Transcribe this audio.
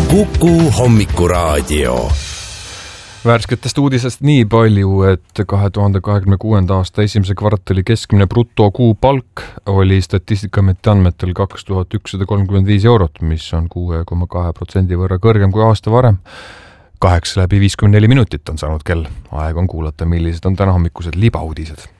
Kuku Hommikuraadio. Värsketest uudisest nii palju, et 2026. aasta esimese kvartali keskmine brutokuupalk oli Statistikaameti andmetel 2135 eurot, mis on 6,2% võrra kõrgem kui aasta varem. 8:54 minutit on saanud kell. Aeg on kuulata, millised on täna hommikused libauudised.